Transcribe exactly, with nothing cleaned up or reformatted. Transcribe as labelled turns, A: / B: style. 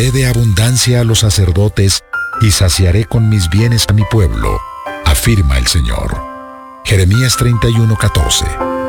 A: Llenaré de abundancia a los sacerdotes y saciaré con mis bienes a mi pueblo, afirma el Señor. Jeremías treinta y uno, catorce.